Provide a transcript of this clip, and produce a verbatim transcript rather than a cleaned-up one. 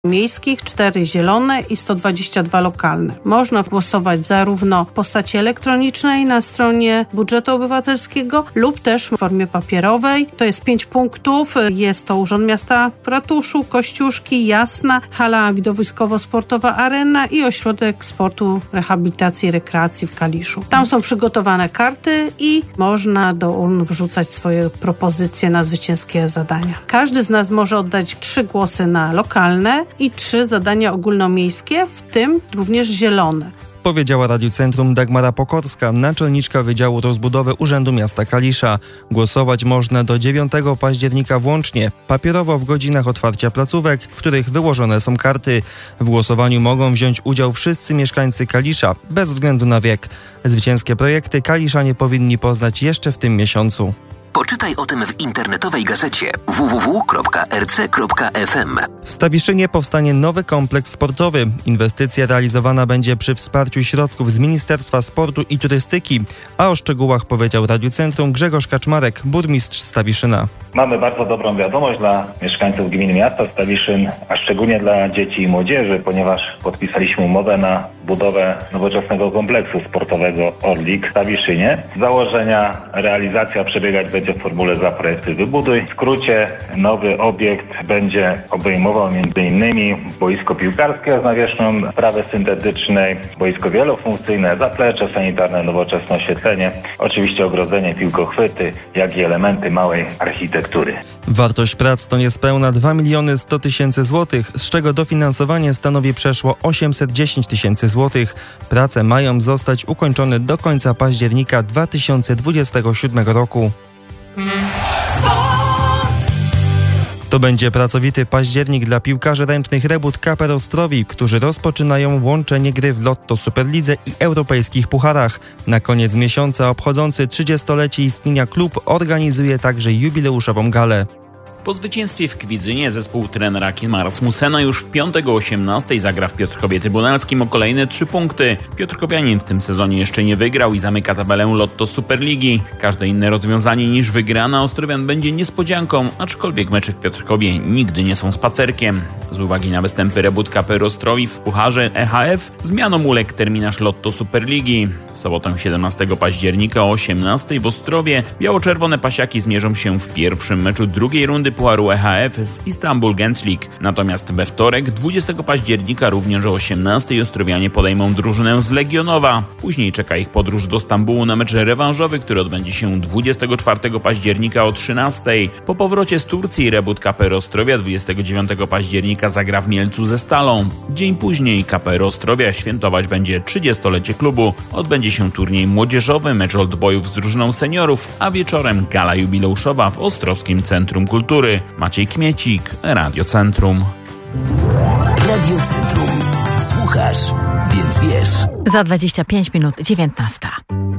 miejskich, cztery zielone i sto dwadzieścia dwa lokalne. Można głosować zarówno w postaci elektronicznej na stronie budżetu obywatelskiego lub też w formie papierowej. To jest pięć punktów. Jest to Urząd Miasta w Ratuszu, Kościuszki, Jasna, hala widowiskowo-sportowa Arena i Ośrodek Sportu, Rehabilitacji i Rekreacji w Kaliszu. Tam są przygotowane karty i można do urn wrzucać swoje propozycje na zwycięskie zadania. Każdy z nas może oddać trzy głosy na lokalne i trzy zadania ogólnomiejskie, w tym również zielone. Powiedziała Radiu Centrum Dagmara Pokorska, naczelniczka Wydziału Rozbudowy Urzędu Miasta Kalisza. Głosować można do dziewiątego października włącznie, papierowo w godzinach otwarcia placówek, w których wyłożone są karty. W głosowaniu mogą wziąć udział wszyscy mieszkańcy Kalisza, bez względu na wiek. Zwycięskie projekty Kaliszanie powinni poznać jeszcze w tym miesiącu. Poczytaj o tym w internetowej gazecie w w w kropka r c kropka f m. W Stawiszynie powstanie nowy kompleks sportowy. Inwestycja realizowana będzie przy wsparciu środków z Ministerstwa Sportu i Turystyki, a o szczegółach powiedział Radiu Centrum Grzegorz Kaczmarek, burmistrz Stawiszyna. Mamy bardzo dobrą wiadomość dla mieszkańców gminy miasta Stawiszyn, a szczególnie dla dzieci i młodzieży, ponieważ podpisaliśmy umowę na budowę nowoczesnego kompleksu sportowego Orlik w Stawiszynie. Z założenia realizacja przebiegać będzie w formule zaprojektuj, wybuduj. W skrócie nowy obiekt będzie obejmował m.in. boisko piłkarskie z nawierzchnią trawy syntetycznej, boisko wielofunkcyjne, zaplecze sanitarne, nowoczesne oświetlenie, oczywiście ogrodzenie, piłkochwyty, jak i elementy małej architektury. Wartość prac to niespełna dwa miliony sto tysięcy złotych, z czego dofinansowanie stanowi przeszło osiemset dziesięć tysięcy złotych. Prace mają zostać ukończone do końca października dwa tysiące dwudziestego siódmego roku. To będzie pracowity październik dla piłkarzy ręcznych Rebut K P R Ostrowi, którzy rozpoczynają łączenie gry w Lotto Superlidze i europejskich pucharach. Na koniec miesiąca obchodzący trzydziestolecie istnienia klub organizuje także jubileuszową galę. Po zwycięstwie w Kwidzynie zespół trenera Kima Rasmussena już w piątek o osiemnastej zagra w Piotrkowie Trybunalskim o kolejne trzy punkty. Piotrkowianin w tym sezonie jeszcze nie wygrał i zamyka tabelę Lotto Superligi. Każde inne rozwiązanie niż wygrana Ostrowian będzie niespodzianką, aczkolwiek mecze w Piotrkowie nigdy nie są spacerkiem. Z uwagi na występy Rebut K P R Ostrowi w pucharze E H F zmianom uległ terminarz Lotto Superligi. W sobotę siedemnastego października o osiemnastej w Ostrowie biało-czerwone pasiaki zmierzą się w pierwszym meczu drugiej rundy Pucharu E H F z Istanbul Gençlik. Natomiast we wtorek, dwudziestego października, również o osiemnastej Ostrowianie podejmą drużynę z Legionowa. Później czeka ich podróż do Stambułu na mecz rewanżowy, który odbędzie się dwudziestego czwartego października o trzynastej. Po powrocie z Turcji Rebut K P R Ostrowia dwudziestego dziewiątego października zagra w Mielcu ze Stalą. Dzień później K P R Ostrowia świętować będzie trzydziestolecie klubu. Odbędzie się turniej młodzieżowy, mecz oldboyów z drużyną seniorów, a wieczorem gala jubileuszowa w Ostrowskim Centrum Kultury. Maciej Kmiecik, Radio Centrum. Radio Centrum. Słuchasz, więc wiesz. Za dwadzieścia pięć minut dziewiętnasta.